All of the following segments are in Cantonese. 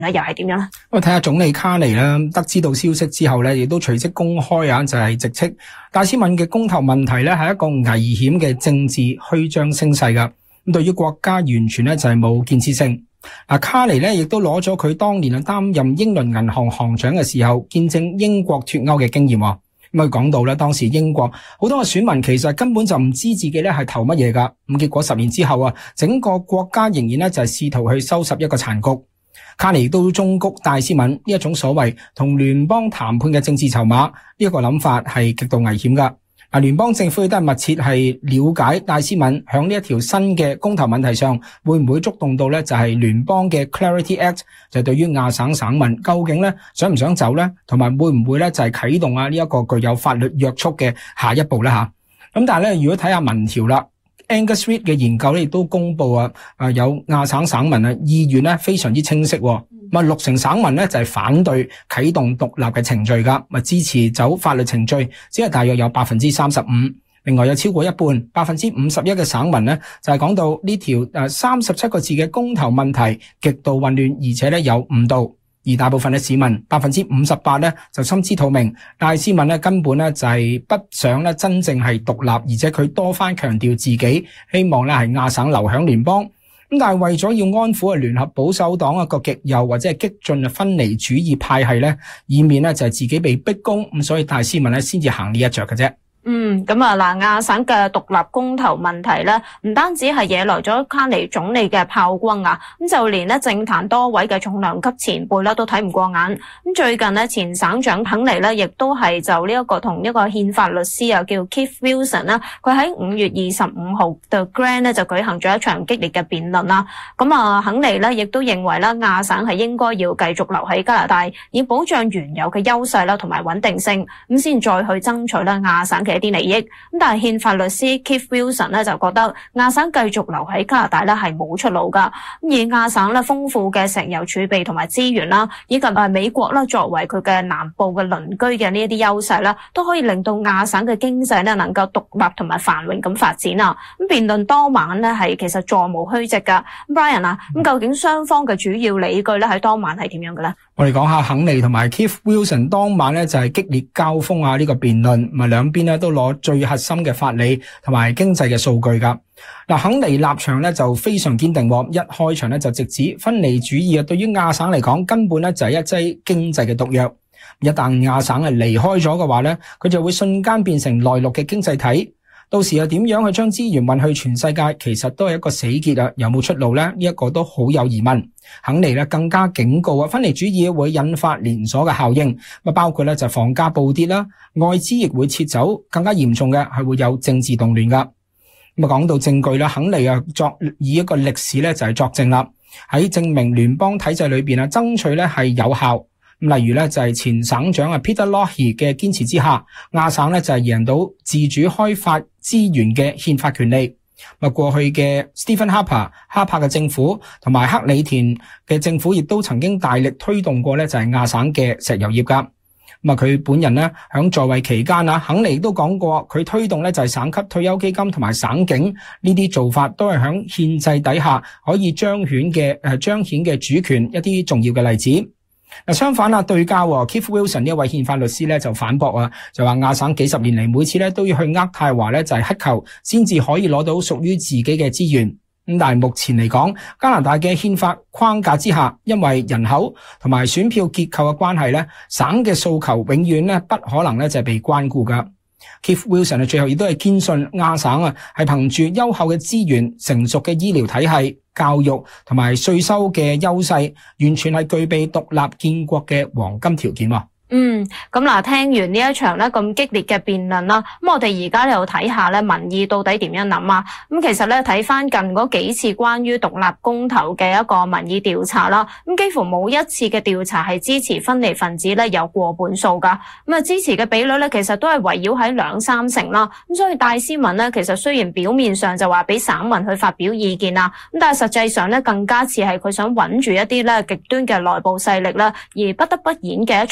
又係點樣咧？ 我睇下總理卡尼啦，得知到消息之後咧，亦都隨即公開啊，就係直斥戴斯敏嘅公投問題咧係一個危險嘅政治虛張聲勢噶。咁對於國家完全咧就係冇建設性。卡尼咧亦都攞咗佢當年擔任英倫銀行行長嘅時候，見證英國脫歐嘅經驗。咁佢講到咧，當時英國好多嘅選民其實根本就唔知自己咧係投乜嘢噶。咁結果10年之後啊，整個國家仍然咧就係試圖去收拾一個殘局。卡尼都忠告戴斯敏呢一種所謂同聯邦談判嘅政治籌碼，呢一個諗法係極度危險噶。聯邦政府亦都係密切係了解戴斯敏響呢一條新嘅公投問題上會唔會觸動到咧，就係聯邦嘅 Clarity Act， 就對於亞省省民究竟咧想唔想走咧，同埋會唔會咧就係啟動呢一個具有法律約束嘅下一步咧吓。咁但係咧，如果睇下民調啦，Angus Reid 嘅研究咧亦都公布有亞省省民意願咧非常之清晰。60%省民咧就係反對啟動獨立嘅程序噶，支持走法律程序，只係大約有 35%。另外有超過一半 51% 嘅省民咧就係講到呢條37個字嘅公投問題極度混亂，而且咧有誤導。而大部分嘅市民 58% 咧就心知肚明，戴斯敏咧根本咧就係不想咧真正係獨立，而且佢多番強調自己希望咧係亞省留響聯邦。咁但係為咗要安撫聯合保守黨一個極右或者係激進嘅分離主義派系咧，以免咧就係自己被逼宮，咁所以戴斯敏咧先至行呢一着嘅啫。 咁亞省嘅獨立公投問題咧，唔單止係惹來咗卡尼總理嘅炮轟啊，咁就連咧政壇多位嘅重量級前輩咧都睇唔過眼。咁最近咧前省長肯尼咧，亦都係就呢一個同一個憲法律師叫 Keith Wilson 啦，佢喺5月25號 The Grand 咧就舉行咗一場激烈嘅辯論啦。咁肯尼咧亦都認為咧亞省係應該要繼續留喺加拿大，以保障原有嘅優勢啦同埋穩定性，咁先再去爭取咧亞省嘅一啲利益。咁但係憲法律師 Keith Wilson 咧就覺得亞省繼續留喺加拿大咧係冇出路噶。而亞省咧豐富嘅石油儲備同埋資源啦，以及美國啦作為佢嘅南部嘅鄰居嘅呢一啲優勢啦，都可以令到亞省嘅經濟咧能夠獨立同埋繁榮咁發展啊。咁辯論當晚咧係其實座無虛席噶。Brian 咁究竟雙方嘅主要理據咧喺當晚係點樣嘅咧？ 我哋講下肯尼同埋 Keith Wilson 當晚咧就係激烈交鋒啊！呢個辯論，兩邊咧都攞最核心嘅法理同埋經濟嘅數據噶。肯尼立場咧就非常堅定，一開場咧就直指分離主義對於亞省嚟講根本咧就係一劑經濟嘅毒藥。一旦亞省係離開咗嘅話咧，佢就會瞬間變成內陸嘅經濟體。到時又點樣去將資源運去全世界，其實都係一個死結啊！有冇出路咧？呢一個都好有疑問。肯尼咧更加警告分離主義會引發連鎖嘅效應，包括咧就房價暴跌啦，外資亦會撤走，更加嚴重嘅係會有政治動亂噶。講到證據啦，肯尼以一個歷史咧就係作證啦，喺證明聯邦體制裏邊爭取咧係有效。例如咧就係前省長Peter Lougheed 嘅堅持之下，亞省咧就係贏到自主開發資源嘅憲法權利。過去嘅 Stephen Harper 哈柏嘅政府同埋克里田嘅政府亦都曾經大力推動過咧就係亞省嘅石油業噶。佢本人咧響在位期間肯尼都講過，佢推動咧就係省級退休基金同埋省警呢啲做法，都係響憲制底下可以彰顯嘅主權一啲重要嘅例子。相反對家 Keith Wilson 呢一位憲法律師咧就反駁就話亞省幾十年嚟每次咧都要去渥太華咧就係乞求先至可以攞到屬於自己嘅資源。但係目前嚟講，加拿大嘅憲法框架之下，因為人口同埋選票結構嘅關係咧，省嘅訴求永遠咧不可能咧就係被關顧噶。Keith Wilson 最後亦都係堅信亞省係憑住優厚嘅資源、成熟嘅醫療體系、教育同埋稅收嘅優勢，完全係具備獨立建國嘅黃金條件。 聽完呢一場咧咁激烈嘅辯論啦，咁我哋而家又睇下咧民意到底點樣諗啊？咁其實咧睇翻近嗰幾次關於獨立公投嘅一個民意調查啦，咁幾乎冇一次嘅調查係支持分離分子咧有過半數噶。支持嘅比率咧其實都係圍繞喺2-3成啦。咁所以戴斯敏咧其實雖然表面上就話俾省民去發表意見啊，咁但係實際上咧更加似係佢想穩住一啲咧極端嘅內部勢力啦，而不得不演嘅一場政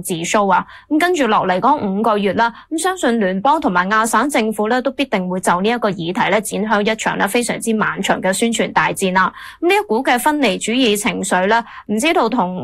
自蘇啊。咁跟住落嚟嗰5個月啦，咁相信聯邦同埋亞省政府咧都必定會就呢一個議題咧展開一場咧非常之漫長嘅宣傳大戰啦。咁呢一股嘅分離主義情緒咧，唔知道同